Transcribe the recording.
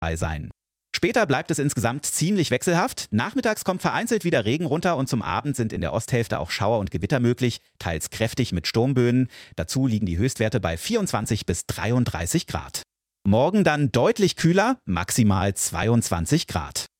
sein. Später bleibt es insgesamt ziemlich wechselhaft. Nachmittags kommt vereinzelt wieder Regen runter und zum Abend sind in der Osthälfte auch Schauer und Gewitter möglich, teils kräftig mit Sturmböen. Dazu liegen die Höchstwerte bei 24 bis 33 Grad. Morgen dann deutlich kühler, maximal 22 Grad.